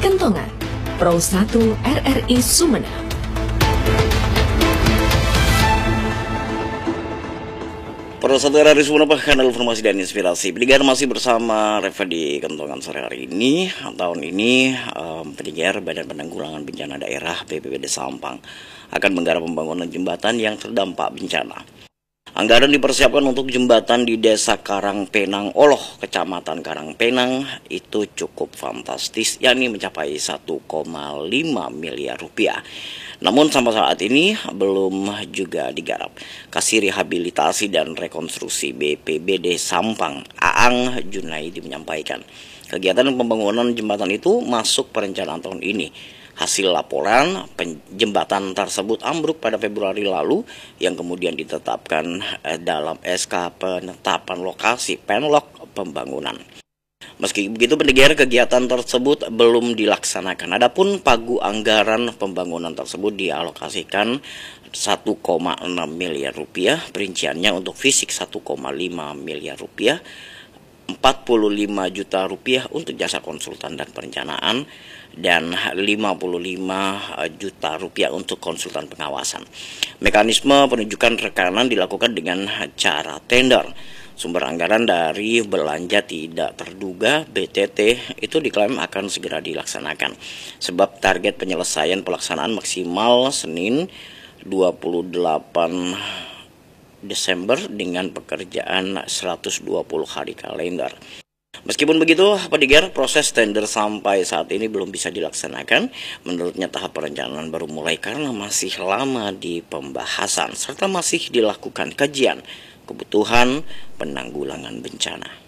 Kentongan, Pro 1 RRI Sumeneb. Pro 1 RRI Sumeneb, kanal informasi dan inspirasi. Pendengar masih bersama Reva di Kentongan sore hari ini. Tahun ini pendengar Badan Penanggulangan Bencana Daerah BPBD Sampang akan menggarap pembangunan jembatan yang terdampak bencana. Anggaran dipersiapkan untuk jembatan di Desa Karangpenang Oloh, Kecamatan Karangpenang itu cukup fantastis, yakni mencapai 1,5 miliar rupiah. Namun sampai saat ini belum juga digarap. Kasih Rehabilitasi dan Rekonstruksi BPBD Sampang, Aang Junaidi menyampaikan, kegiatan pembangunan jembatan itu masuk perencanaan tahun ini. Hasil laporan jembatan tersebut ambruk pada Februari lalu yang kemudian ditetapkan dalam SK penetapan lokasi penlok pembangunan. Meski begitu, pendengar, kegiatan tersebut belum dilaksanakan. Adapun pagu anggaran pembangunan tersebut dialokasikan 1,6 miliar rupiah. Perinciannya untuk fisik 1,5 miliar rupiah. 45 juta rupiah untuk jasa konsultan dan perencanaan, dan 55 juta rupiah untuk konsultan pengawasan. Mekanisme penunjukan rekanan dilakukan dengan cara tender. Sumber anggaran dari belanja tidak terduga BTT itu diklaim akan segera dilaksanakan, sebab target penyelesaian pelaksanaan maksimal Senin 28 Desember dengan pekerjaan 120 hari kalender. Meskipun begitu, pendengar, proses tender sampai saat ini belum bisa dilaksanakan. Menurutnya tahap perencanaan baru mulai karena masih lama di pembahasan serta masih dilakukan kajian kebutuhan penanggulangan bencana.